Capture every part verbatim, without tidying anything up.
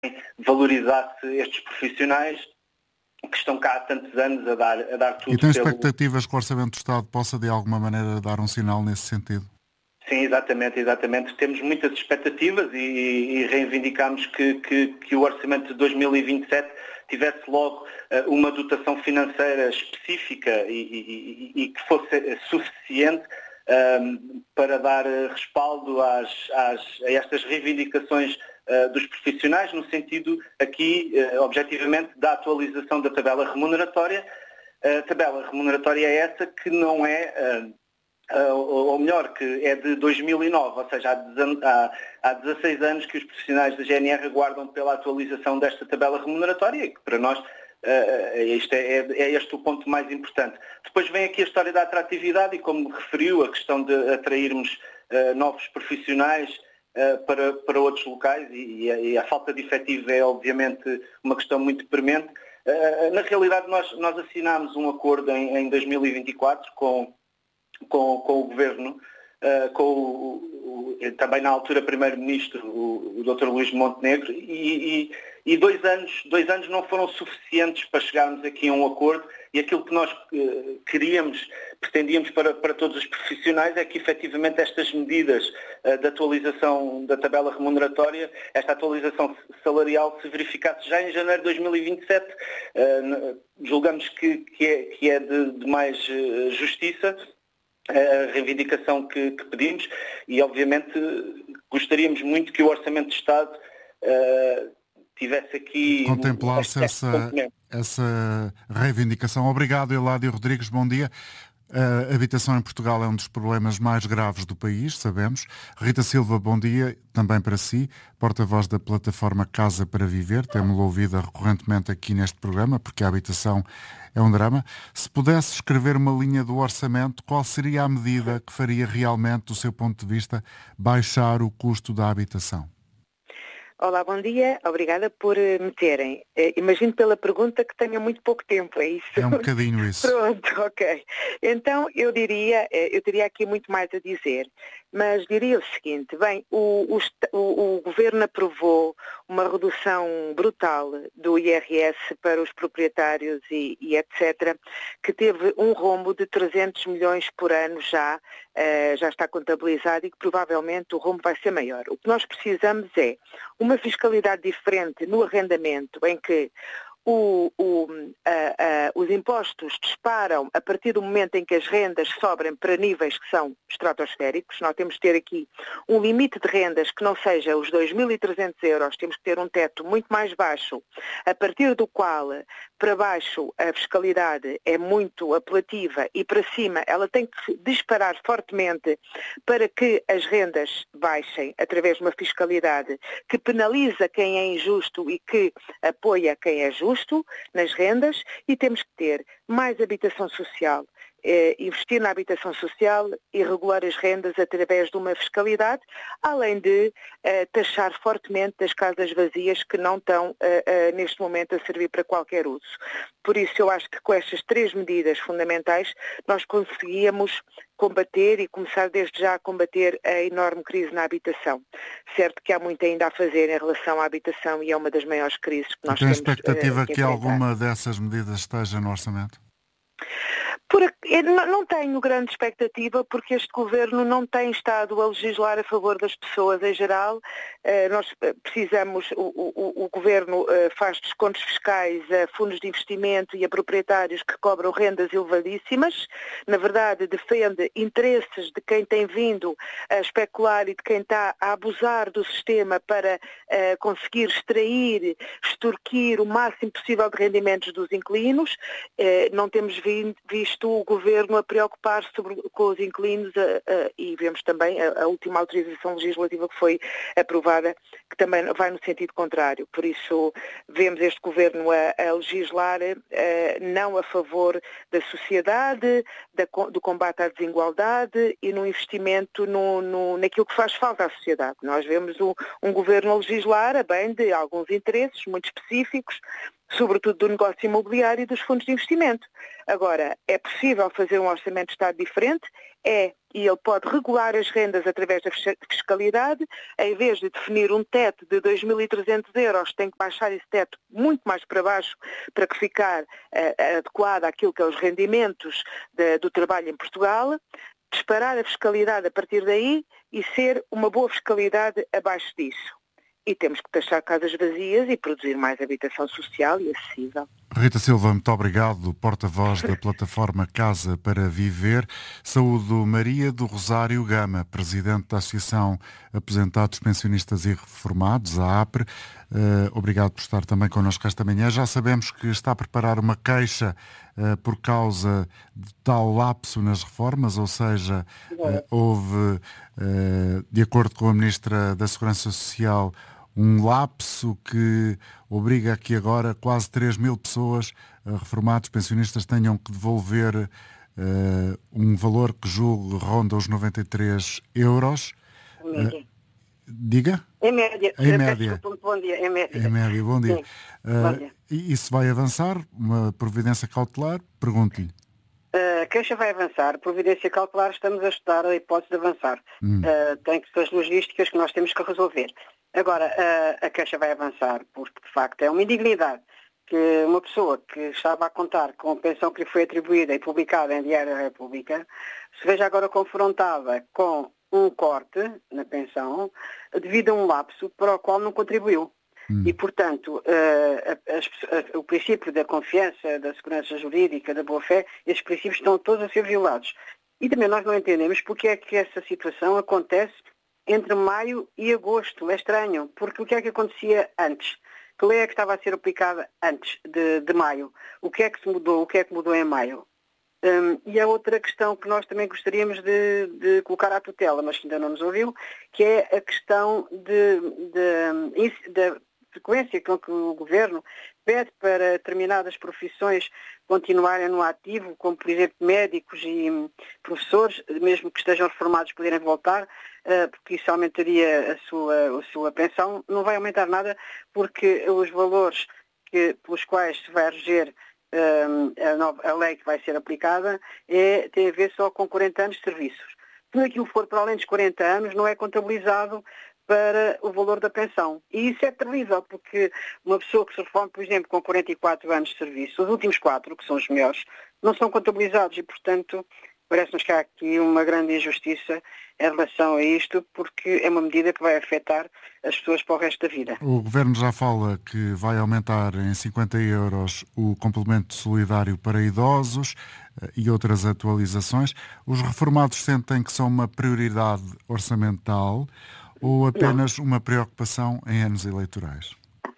valorizasse estes profissionais que estão cá há tantos anos a dar, a dar tudo. E tem pelo... expectativas que o Orçamento do Estado possa de alguma maneira dar um sinal nesse sentido? Sim, exatamente, exatamente. Temos muitas expectativas e, e reivindicamos que, que, que o Orçamento de dois mil e vinte e sete tivesse logo uh, uma dotação financeira específica e, e, e que fosse suficiente um, para dar respaldo às, às, a estas reivindicações uh, dos profissionais, no sentido aqui, uh, objetivamente, da atualização da tabela remuneratória. A tabela remuneratória é essa que não é... Uh, Uh, ou melhor, que é de dois mil e nove, ou seja, há, há dezasseis anos que os profissionais da G N R aguardam pela atualização desta tabela remuneratória e que para nós uh, este é, é este o ponto mais importante. Depois vem aqui a história da atratividade e, como referiu, a questão de atrairmos uh, novos profissionais uh, para, para outros locais e, e, a, e a falta de efetivo é obviamente uma questão muito premente. Uh, na realidade nós, nós assinámos um acordo em, em dois mil e vinte e quatro com Com, com o Governo, uh, com o, o, também na altura Primeiro-Ministro, o, o doutor Luís Montenegro, e, e, e dois, anos, dois anos não foram suficientes para chegarmos aqui a um acordo, e aquilo que nós uh, queríamos, pretendíamos para, para todos os profissionais é que efetivamente estas medidas uh, de atualização da tabela remuneratória, esta atualização salarial se verificasse já em janeiro de dois mil e vinte e sete. Uh, julgamos que, que é, que é de, de mais uh, justiça a reivindicação que, que pedimos e, obviamente, gostaríamos muito que o Orçamento de Estado uh, tivesse aqui... Contemplar-se essa, essa reivindicação. Obrigado, Eládio Rodrigues, bom dia. A habitação em Portugal é um dos problemas mais graves do país, sabemos. Rita Silva, bom dia, também para si, porta-voz da plataforma Casa para Viver, temos-lo ouvida recorrentemente aqui neste programa, porque a habitação é um drama. Se pudesse escrever uma linha do orçamento, qual seria a medida que faria realmente, do seu ponto de vista, baixar o custo da habitação? Olá, bom dia. Obrigada por me terem. Eh, imagino pela pergunta que tenha muito pouco tempo, é isso? É um bocadinho isso. Pronto, ok. Então, eu diria, eu teria aqui muito mais a dizer, mas diria o seguinte, bem, o, o, o Governo aprovou uma redução brutal do I R S para os proprietários e, e etcétera, que teve um rombo de trezentos milhões por ano já, uh, já está contabilizado e que provavelmente o rombo vai ser maior. O que nós precisamos é uma fiscalidade diferente no arrendamento, em que O, o, a, a, os impostos disparam a partir do momento em que as rendas sobem para níveis que são estratosféricos. Nós temos que ter aqui um limite de rendas que não seja os dois mil e trezentos euros, temos que ter um teto muito mais baixo, a partir do qual para baixo a fiscalidade é muito apelativa e para cima ela tem que disparar fortemente para que as rendas baixem através de uma fiscalidade que penaliza quem é injusto e que apoia quem é justo nas rendas, e temos que ter mais habitação social, eh, investir na habitação social e regular as rendas através de uma fiscalidade, além de eh, taxar fortemente as casas vazias que não estão eh, eh, neste momento a servir para qualquer uso. Por isso eu acho que com estas três medidas fundamentais nós conseguíamos combater e começar desde já a combater a enorme crise na habitação. Certo que há muito ainda a fazer em relação à habitação e é uma das maiores crises que nós temos. Tem expectativa uh, que, que alguma dessas medidas esteja no orçamento? Por, não tenho grande expectativa porque este Governo não tem estado a legislar a favor das pessoas em geral. Nós precisamos, o, o, o Governo faz descontos fiscais a fundos de investimento e a proprietários que cobram rendas elevadíssimas. Na verdade, defende interesses de quem tem vindo a especular e de quem está a abusar do sistema para uh, conseguir extrair, extorquir o máximo possível de rendimentos dos inquilinos. Uh, não temos vi, visto o Governo a preocupar-se com os inquilinos a, a, e vemos também a, a última autorização legislativa que foi aprovada, que também vai no sentido contrário. Por isso, vemos este Governo a, a legislar a, não a favor da sociedade, da, do combate à desigualdade e no investimento no, no, naquilo que faz falta à sociedade. Nós vemos um, um Governo a legislar a bem de alguns interesses muito específicos, sobretudo do negócio imobiliário e dos fundos de investimento. Agora, é possível fazer um orçamento de Estado diferente? É, e ele pode regular as rendas através da fiscalidade, em vez de definir um teto de dois mil e trezentos euros, tem que baixar esse teto muito mais para baixo para que ficar uh, adequado àquilo que é os rendimentos de, do trabalho em Portugal, disparar a fiscalidade a partir daí e ser uma boa fiscalidade abaixo disso. E temos que taxar casas vazias e produzir mais habitação social e acessível. Rita Silva, muito obrigado, porta-voz da plataforma Casa para Viver. Saúdo Maria do Rosário Gama, presidente da Associação Aposentados, Pensionistas e Reformados, a APRE. Uh, obrigado por estar também connosco esta manhã. Já sabemos que está a preparar uma queixa uh, por causa de tal lapso nas reformas, ou seja, uh, houve, uh, de acordo com a Ministra da Segurança Social, um lapso que obriga a que agora quase três mil pessoas, uh, reformados, pensionistas, tenham que devolver uh, um valor que julgo ronda os noventa e três euros. Uh, diga? Em média. Em média. Bom dia. Em média. Em média, bom dia. Sim. Uh, bom dia. E isso vai avançar? Uma providência cautelar? Pergunto-lhe. A queixa vai avançar, providência cautelar, estamos a estudar a hipótese de avançar. Hum. Uh, tem questões logísticas que nós temos que resolver. Agora, uh, a queixa vai avançar, porque de facto é uma indignidade que uma pessoa que estava a contar com a pensão que lhe foi atribuída e publicada em Diário da República se veja agora confrontada com um corte na pensão devido a um lapso para o qual não contribuiu. Hum. E, portanto, uh, a, a, o princípio da confiança, da segurança jurídica, da boa-fé, esses princípios estão todos a ser violados. E também nós não entendemos porque é que essa situação acontece entre maio e agosto. É estranho, porque o que é que acontecia antes? Que lei é que estava a ser aplicada antes de, de maio? O que é que se mudou? O que é que mudou em maio? Um, e a outra questão que nós também gostaríamos de, de colocar à tutela, mas que ainda não nos ouviu, que é a questão de, de, de, de frequência com que o Governo pede para determinadas profissões continuarem no ativo, como por exemplo médicos e professores, mesmo que estejam reformados poderem voltar, porque isso aumentaria a sua, a sua pensão. Não vai aumentar nada porque os valores que, pelos quais se vai reger a, nova, a lei que vai ser aplicada é, tem a ver só com quarenta anos de serviços. Tudo aquilo que for para além dos quarenta anos não é contabilizado para o valor da pensão. E isso é terrível, porque uma pessoa que se reforma, por exemplo, com quarenta e quatro anos de serviço, os últimos quatro, que são os melhores, não são contabilizados e, portanto, parece-nos que há aqui uma grande injustiça em relação a isto, porque é uma medida que vai afetar as pessoas para o resto da vida. O Governo já fala que vai aumentar em cinquenta euros o complemento solidário para idosos e outras atualizações. Os reformados sentem que são uma prioridade orçamental ou apenas não. Uma preocupação em anos eleitorais?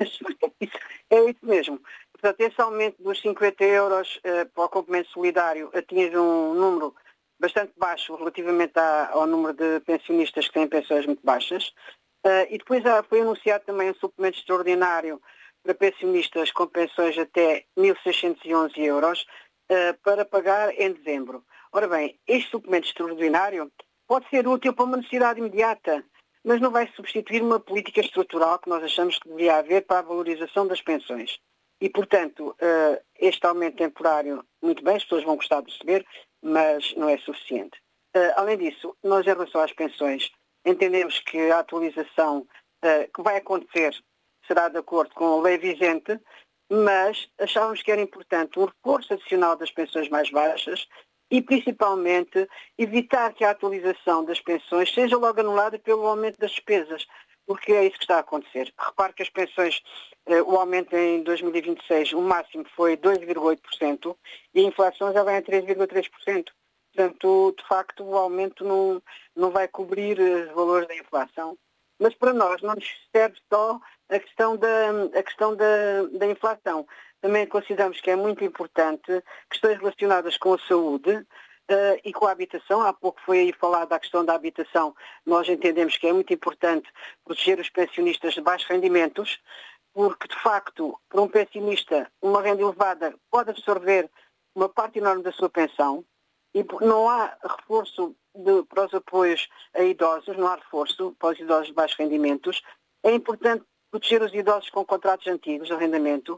É isso mesmo. Portanto, esse aumento dos cinquenta euros uh, para o complemento solidário atinge um número bastante baixo relativamente à, ao número de pensionistas que têm pensões muito baixas. Uh, e depois uh, foi anunciado também um suplemento extraordinário para pensionistas com pensões até mil seiscentos e onze euros uh, para pagar em dezembro. Ora bem, este suplemento extraordinário pode ser útil para uma necessidade imediata, mas não vai substituir uma política estrutural que nós achamos que deveria haver para a valorização das pensões. E, portanto, este aumento temporário, muito bem, as pessoas vão gostar de receber, mas não é suficiente. Além disso, nós, em relação às pensões, entendemos que a atualização que vai acontecer será de acordo com a lei vigente, mas achávamos que era importante um reforço adicional das pensões mais baixas e, principalmente, evitar que a atualização das pensões seja logo anulada pelo aumento das despesas, porque é isso que está a acontecer. Repare que as pensões, eh, o aumento em dois mil e vinte e seis, o máximo foi dois vírgula oito por cento e a inflação já vai em três vírgula três por cento. Portanto, de facto, o aumento não, não vai cobrir os valores da inflação. Mas para nós não nos serve só a questão da, a questão da, da inflação. Também consideramos que é muito importante questões relacionadas com a saúde uh, e com a habitação. Há pouco foi aí falado da questão da habitação. Nós entendemos que é muito importante proteger os pensionistas de baixos rendimentos, porque, de facto, para um pensionista, uma renda elevada pode absorver uma parte enorme da sua pensão e não há reforço de, para os apoios a idosos, não há reforço para os idosos de baixos rendimentos. É importante proteger os idosos com contratos antigos de arrendamento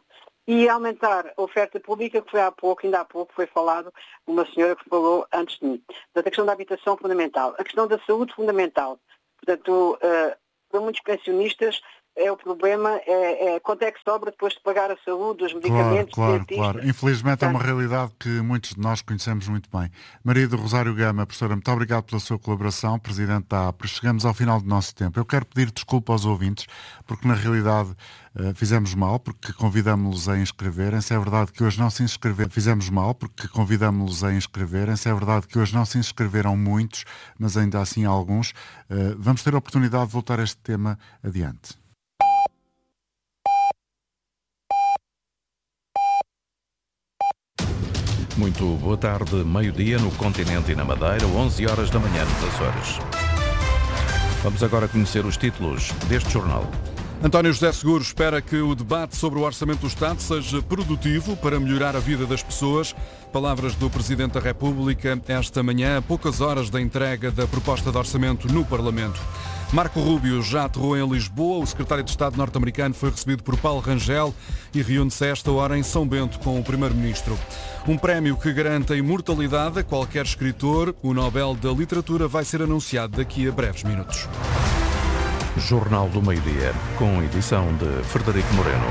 e aumentar a oferta pública, que foi há pouco, ainda há pouco, foi falado, uma senhora que falou antes de mim. Portanto, a questão da habitação fundamental, a questão da saúde fundamental. Portanto, uh, para muitos pensionistas, é o problema, é, é quanto é que sobra depois de pagar a saúde, os medicamentos, claro, claro, claro. Infelizmente é uma realidade que muitos de nós conhecemos muito bem. Maria do Rosário Gama, professora, muito obrigado pela sua colaboração, presidente da APRES. Chegamos ao final do nosso tempo. Eu quero pedir desculpa aos ouvintes, porque na realidade uh, fizemos mal, porque convidamos-los a inscreverem-se. É verdade que hoje não se inscreveram. Fizemos mal, porque convidamos-los a inscreverem-se. É verdade que hoje não se inscreveram muitos, mas ainda assim alguns. Uh, vamos ter a oportunidade de voltar a este tema adiante. Muito boa tarde, meio-dia no continente e na Madeira, onze horas da manhã nos Açores. Vamos agora conhecer os títulos deste jornal. António José Seguro espera que o debate sobre o Orçamento do Estado seja produtivo para melhorar a vida das pessoas. Palavras do Presidente da República esta manhã, a poucas horas da entrega da proposta de orçamento no Parlamento. Marco Rubio já aterrou em Lisboa. O secretário de Estado norte-americano foi recebido por Paulo Rangel e reúne-se a esta hora em São Bento com o primeiro-ministro. Um prémio que garante a imortalidade a qualquer escritor, o Nobel da Literatura, vai ser anunciado daqui a breves minutos. Jornal do Meio-Dia, com edição de Frederico Moreno.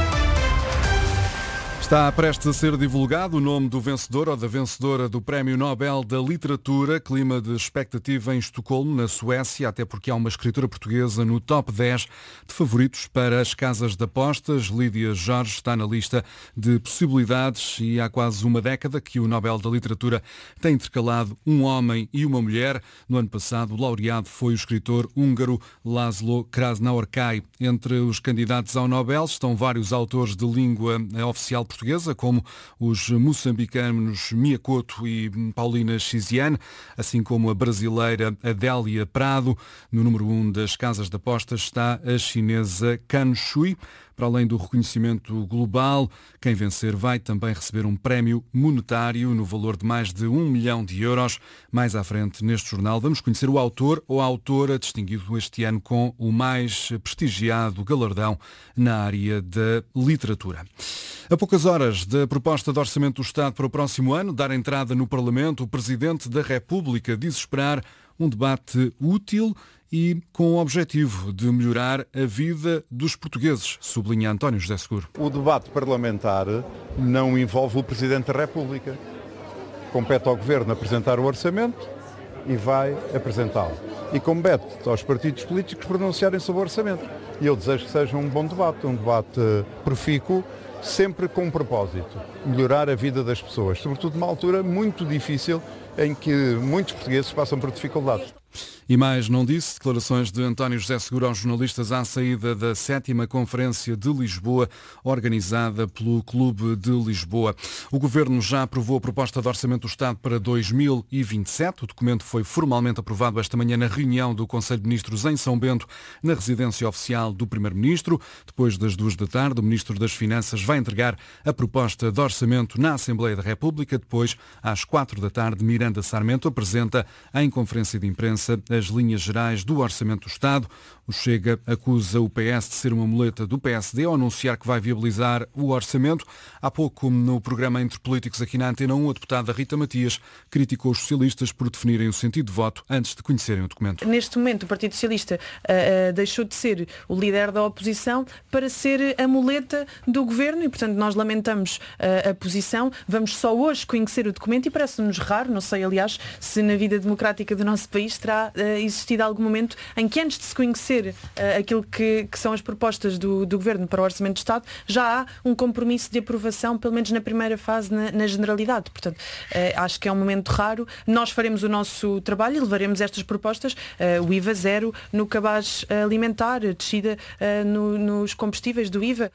Está prestes a ser divulgado o nome do vencedor ou da vencedora do Prémio Nobel da Literatura. Clima de expectativa em Estocolmo, na Suécia, até porque há uma escritora portuguesa no top dez de favoritos para as casas de apostas. Lídia Jorge está na lista de possibilidades e há quase uma década que o Nobel da Literatura tem intercalado um homem e uma mulher. No ano passado, o laureado foi o escritor húngaro László Krásnaorkai. Entre os candidatos ao Nobel estão vários autores de língua oficial portuguesa, como os moçambicanos Mia Couto e Paulina Chiziane, assim como a brasileira Adélia Prado. No número um das casas de apostas está a chinesa Can Shui. Para além do reconhecimento global, quem vencer vai também receber um prémio monetário no valor de mais de um milhão de euros. Mais à frente, neste jornal, vamos conhecer o autor ou a autora distinguido este ano com o mais prestigiado galardão na área da literatura. A poucas horas da proposta de orçamento do Estado para o próximo ano, dar entrada no Parlamento, o Presidente da República diz esperar um debate útil e com o objetivo de melhorar a vida dos portugueses, sublinha António José Seguro. O debate parlamentar não envolve o Presidente da República. Compete ao Governo apresentar o orçamento e vai apresentá-lo. E compete aos partidos políticos pronunciarem sobre o orçamento. E eu desejo que seja um bom debate, um debate profícuo, sempre com um propósito, melhorar a vida das pessoas, sobretudo numa altura muito difícil em que muitos portugueses passam por dificuldades. E mais não disse, declarações de António José Seguro aos jornalistas à saída da sétima Conferência de Lisboa, organizada pelo Clube de Lisboa. O Governo já aprovou a proposta de Orçamento do Estado para dois mil e vinte e sete. O documento foi formalmente aprovado esta manhã na reunião do Conselho de Ministros em São Bento, na residência oficial do Primeiro-Ministro. Depois das duas da tarde, o Ministro das Finanças vai entregar a proposta de Orçamento na Assembleia da República. Depois, às quatro da tarde, Miranda Sarmento apresenta em conferência de imprensa as linhas gerais do Orçamento do Estado. O Chega acusa o P S de ser uma muleta do P S D ao anunciar que vai viabilizar o orçamento. Há pouco, no programa Entre Políticos aqui na Antena um, a deputada Rita Matias criticou os socialistas por definirem o sentido de voto antes de conhecerem o documento. Neste momento, o Partido Socialista uh, uh, deixou de ser o líder da oposição para ser a muleta do Governo e, portanto, nós lamentamos uh, a posição. Vamos só hoje conhecer o documento e parece-nos raro, não sei, aliás, se na vida democrática do nosso país terá uh, existido algum momento em que, antes de se conhecer uh, aquilo que, que são as propostas do, do Governo para o Orçamento de Estado, já há um compromisso de aprovação, pelo menos na primeira fase, na, na generalidade. Portanto, uh, acho que é um momento raro. Nós faremos o nosso trabalho e levaremos estas propostas, uh, o I V A zero no cabaz alimentar, descida uh, no, nos combustíveis do I V A.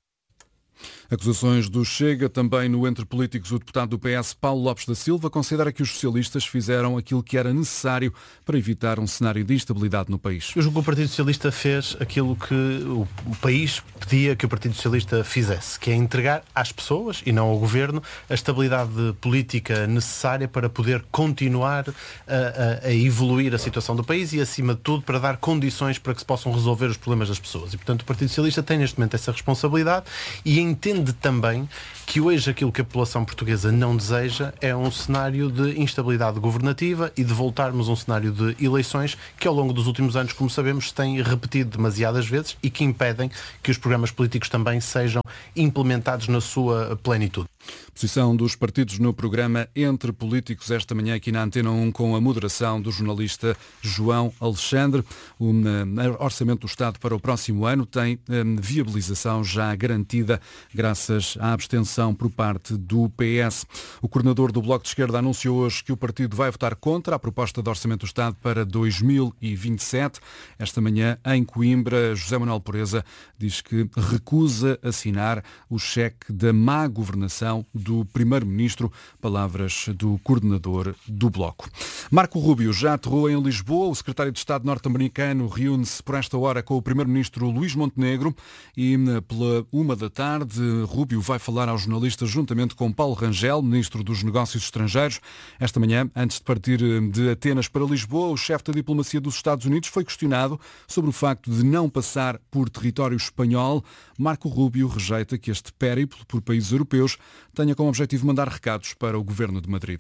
Acusações do Chega. Também no Entre Políticos, o deputado do P S, Paulo Lopes da Silva, considera que os socialistas fizeram aquilo que era necessário para evitar um cenário de instabilidade no país. Eu julgo que o Partido Socialista fez aquilo que o, o país pedia que o Partido Socialista fizesse, que é entregar às pessoas, e não ao Governo, a estabilidade política necessária para poder continuar a, a, a evoluir a situação do país e, acima de tudo, para dar condições para que se possam resolver os problemas das pessoas. E, portanto, o Partido Socialista tem neste momento essa responsabilidade e entende entende também que hoje aquilo que a população portuguesa não deseja é um cenário de instabilidade governativa e de voltarmos a um cenário de eleições que ao longo dos últimos anos, como sabemos, se tem repetido demasiadas vezes e que impedem que os programas políticos também sejam implementados na sua plenitude. Posição dos partidos no programa Entre Políticos esta manhã aqui na Antena um com a moderação do jornalista João Alexandre. O Orçamento do Estado para o próximo ano tem um, viabilização já garantida graças à abstenção por parte do P S. O coordenador do Bloco de Esquerda anunciou hoje que o partido vai votar contra a proposta de Orçamento do Estado para dois mil e vinte e sete. Esta manhã, em Coimbra, José Manuel Pureza diz que recusa assinar o cheque da má governação do Primeiro-Ministro, palavras do coordenador do Bloco. Marco Rubio já aterrou em Lisboa. O secretário de Estado norte-americano reúne-se por esta hora com o Primeiro-Ministro Luís Montenegro e pela uma da tarde Rubio vai falar aos jornalistas juntamente com Paulo Rangel, Ministro dos Negócios Estrangeiros. Esta manhã, antes de partir de Atenas para Lisboa, o chefe da diplomacia dos Estados Unidos foi questionado sobre o facto de não passar por território espanhol. Marco Rubio rejeita que este périplo por países europeus tenha como objetivo mandar recados para o governo de Madrid.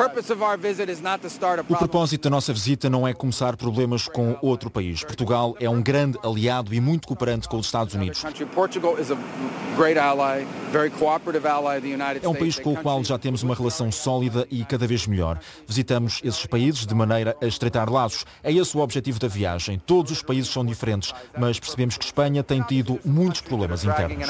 O propósito da nossa visita não é começar problemas com outro país. Portugal é um grande aliado e muito cooperante com os Estados Unidos. É um país com o qual já temos uma relação sólida e cada vez melhor. Visitamos esses países de maneira a estreitar laços. É esse o objetivo da viagem. Todos os países são diferentes, mas percebemos que Espanha tem tido muitos problemas internos.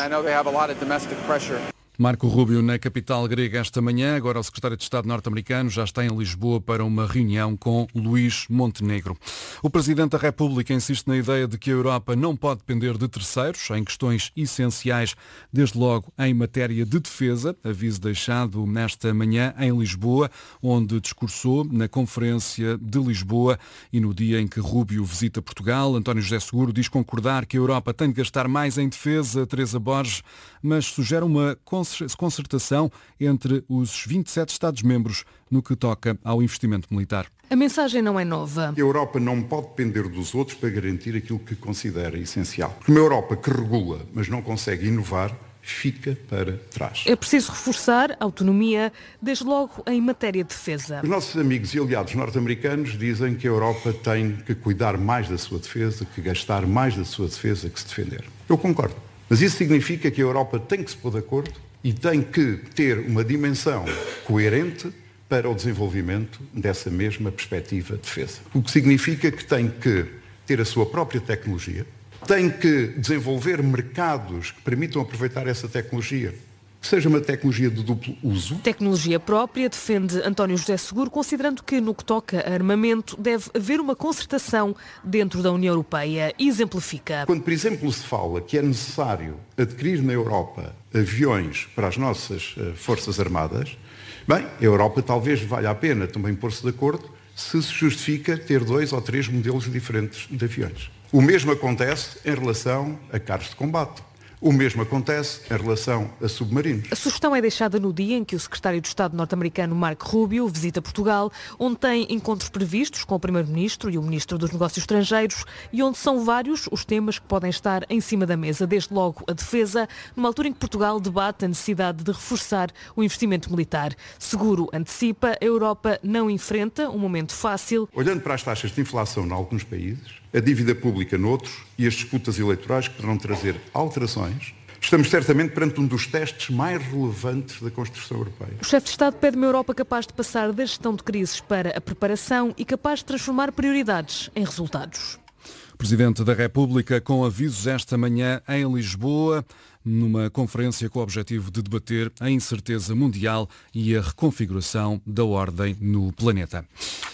Marco Rubio na capital grega esta manhã. Agora o secretário de Estado norte-americano já está em Lisboa para uma reunião com Luís Montenegro. O Presidente da República insiste na ideia de que a Europa não pode depender de terceiros em questões essenciais, desde logo em matéria de defesa, aviso deixado nesta manhã em Lisboa, onde discursou na Conferência de Lisboa e no dia em que Rubio visita Portugal. António José Seguro diz concordar que a Europa tem de gastar mais em defesa, Teresa Borges, mas sugere uma concertação entre os vinte e sete Estados-membros no que toca ao investimento militar. A mensagem não é nova. A Europa não pode depender dos outros para garantir aquilo que considera essencial. Porque uma Europa que regula, mas não consegue inovar, fica para trás. É preciso reforçar a autonomia, desde logo em matéria de defesa. Os nossos amigos e aliados norte-americanos dizem que a Europa tem que cuidar mais da sua defesa, que gastar mais da sua defesa que se defender. Eu concordo. Mas isso significa que a Europa tem que se pôr de acordo e tem que ter uma dimensão coerente para o desenvolvimento dessa mesma perspectiva de defesa. O que significa que tem que ter a sua própria tecnologia, tem que desenvolver mercados que permitam aproveitar essa tecnologia, que seja uma tecnologia de duplo uso. Tecnologia própria, defende António José Seguro, considerando que no que toca a armamento deve haver uma concertação dentro da União Europeia. Exemplifica. Quando, por exemplo, se fala que é necessário adquirir na Europa aviões para as nossas uh, Forças Armadas, bem, a Europa talvez valha a pena também pôr-se de acordo se se justifica ter dois ou três modelos diferentes de aviões. O mesmo acontece em relação a carros de combate. O mesmo acontece em relação a submarinos. A sugestão é deixada no dia em que o secretário de Estado norte-americano Marco Rubio visita Portugal, onde tem encontros previstos com o Primeiro-Ministro e o Ministro dos Negócios Estrangeiros e onde são vários os temas que podem estar em cima da mesa, desde logo a defesa, numa altura em que Portugal debate a necessidade de reforçar o investimento militar. Seguro antecipa, a Europa não enfrenta um momento fácil. Olhando para as taxas de inflação em alguns países, a dívida pública noutros e as disputas eleitorais que poderão trazer alterações, estamos certamente perante um dos testes mais relevantes da construção europeia. O chefe de Estado pede uma Europa capaz de passar da gestão de crises para a preparação e capaz de transformar prioridades em resultados. Presidente da República com avisos esta manhã em Lisboa, numa conferência com o objetivo de debater a incerteza mundial e a reconfiguração da ordem no planeta.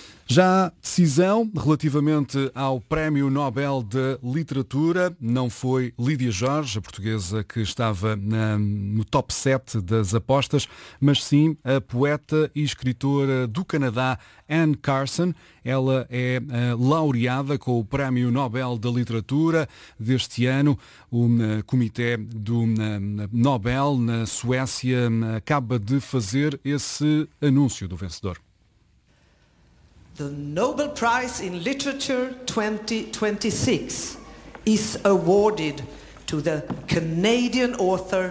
Já há decisão relativamente ao Prémio Nobel de Literatura. Não foi Lídia Jorge, a portuguesa que estava na, no top sete das apostas, mas sim a poeta e escritora do Canadá, Anne Carson. Ela é uh, laureada com o Prémio Nobel da Literatura deste ano. O uh, Comitê do uh, Nobel na Suécia uh, acaba de fazer esse anúncio do vencedor. The Nobel Prize in Literature twenty twenty-six is awarded to the Canadian author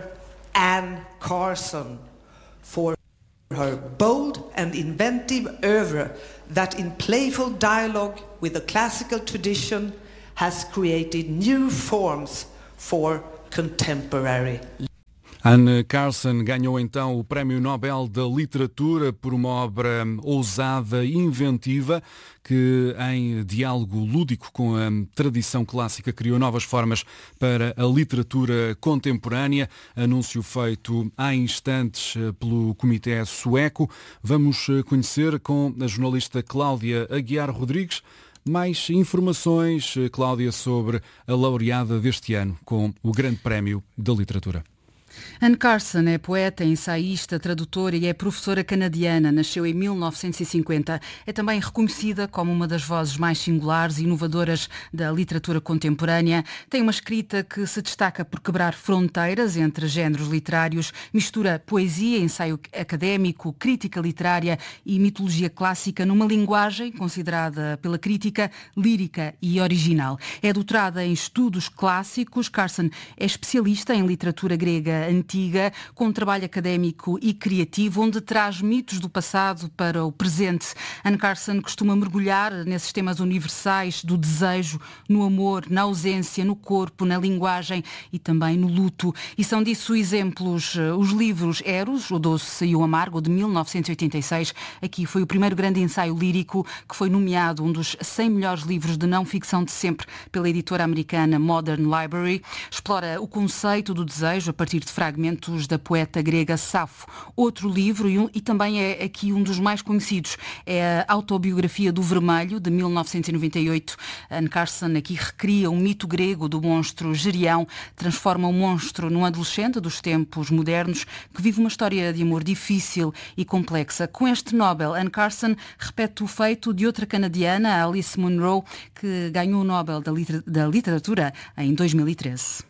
Anne Carson for her bold and inventive oeuvre that in playful dialogue with the classical tradition has created new forms for contemporary literature. Anne Carson ganhou então o Prémio Nobel da Literatura por uma obra ousada e inventiva que, em diálogo lúdico com a tradição clássica, criou novas formas para a literatura contemporânea. Anúncio feito há instantes pelo Comitê Sueco. Vamos conhecer com a jornalista Cláudia Aguiar Rodrigues mais informações, Cláudia, sobre a laureada deste ano com o Grande Prémio da Literatura. Anne Carson é poeta, ensaísta, tradutora e é professora canadiana. Nasceu em mil novecentos e cinquenta. É também reconhecida como uma das vozes mais singulares e inovadoras da literatura contemporânea. Tem uma escrita que se destaca por quebrar fronteiras entre géneros literários, mistura poesia, ensaio académico, crítica literária e mitologia clássica numa linguagem considerada pela crítica lírica e original. É doutorada em estudos clássicos. Carson é especialista em literatura grega antiga, com um trabalho académico e criativo, onde traz mitos do passado para o presente. Anne Carson costuma mergulhar nesses temas universais do desejo, no amor, na ausência, no corpo, na linguagem e também no luto. E são disso exemplos os livros Eros, o Doce e o Amargo, de mil novecentos e oitenta e seis. Aqui foi o primeiro grande ensaio lírico que foi nomeado um dos cem melhores livros de não-ficção de sempre pela editora americana Modern Library. Explora o conceito do desejo a partir de fragmentos da poeta grega Safo. Outro livro, e, um, e também é aqui um dos mais conhecidos, é a Autobiografia do Vermelho, de mil novecentos e noventa e oito. Anne Carson aqui recria um mito grego do monstro Gerião, transforma o monstro num adolescente dos tempos modernos que vive uma história de amor difícil e complexa. Com este Nobel, Anne Carson repete o feito de outra canadiana, Alice Munro, que ganhou o Nobel da, liter- da Literatura em dois mil e treze.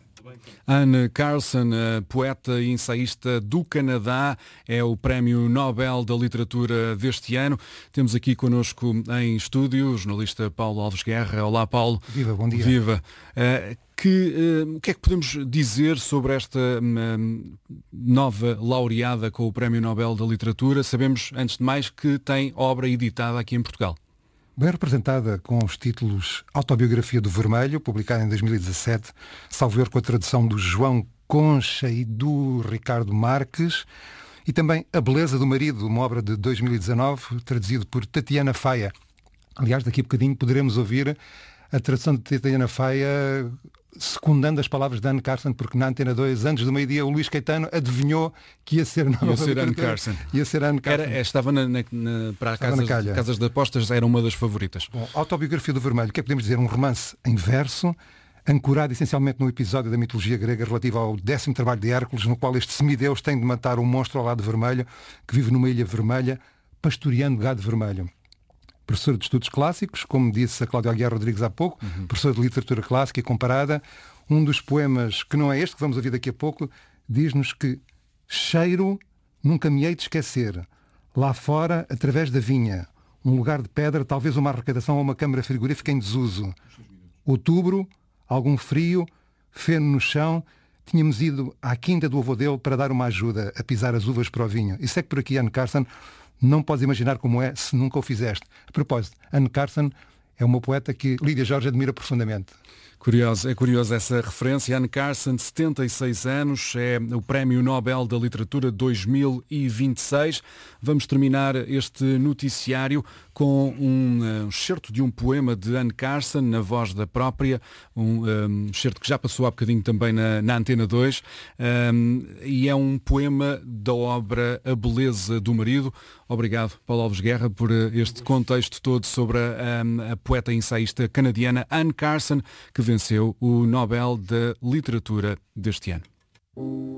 Anne Carson, poeta e ensaísta do Canadá, é o Prémio Nobel da Literatura deste ano. Temos aqui connosco em estúdio o jornalista Paulo Alves Guerra. Olá, Paulo. Viva, bom dia. Viva. Uh, que, uh, o que é que podemos dizer sobre esta um, nova laureada com o Prémio Nobel da Literatura? Sabemos, antes de mais, que tem obra editada aqui em Portugal. Bem representada com os títulos Autobiografia do Vermelho, publicada em dois mil e dezassete, salvo erro com a tradução do João Concha e do Ricardo Marques, e também A Beleza do Marido, uma obra de dois mil e dezanove, traduzido por Tatiana Faia. Aliás, daqui a bocadinho poderemos ouvir a tradução de Tatiana Faia secundando as palavras de Anne Carson, porque na Antena dois, antes do meio-dia, o Luís Caetano adivinhou que ia ser, ia ser Anne Carson. Ia ser Anne Carson. Era, estava na, na, na, para casas, na casas de apostas, era uma das favoritas. Bom, Autobiografia do Vermelho, o que é que podemos dizer? Um romance em verso, ancorado essencialmente no episódio da mitologia grega relativo ao décimo trabalho de Hércules, no qual este semideus tem de matar um monstro ao lado vermelho, que vive numa ilha vermelha, pastoreando gado vermelho. Professor de estudos clássicos, como disse a Cláudia Aguiar Rodrigues há pouco, uhum. Professor de literatura clássica e comparada. Um dos poemas, que não é este, que vamos ouvir daqui a pouco, diz-nos que cheiro nunca me hei de esquecer. Lá fora, através da vinha, um lugar de pedra, talvez uma arrecadação ou uma câmara frigorífica em desuso. Outubro, algum frio, feno no chão, tínhamos ido à quinta do avô dele para dar uma ajuda a pisar as uvas para o vinho. E segue por aqui Anne Carson. Não podes imaginar como é se nunca o fizeste. A propósito, Anne Carson é uma poeta que Lídia Jorge admira profundamente. Curioso, é curiosa essa referência. Anne Carson, setenta e seis anos, é o Prémio Nobel da Literatura dois mil e vinte e seis. Vamos terminar este noticiário com um excerto de um poema de Anne Carson, na voz da própria, um, um excerto que já passou há bocadinho também na, na Antena dois, um, e é um poema da obra A Beleza do Marido. Obrigado, Paulo Alves Guerra, por este contexto todo sobre a, a, a poeta e ensaísta canadiana Anne Carson, que venceu o Nobel da Literatura deste ano.